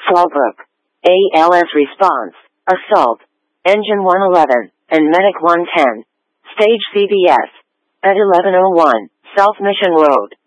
Fallbrook. ALS response. Assault. Engine 111 and Medic 110. Stage CBS. At 1101 South Mission Road.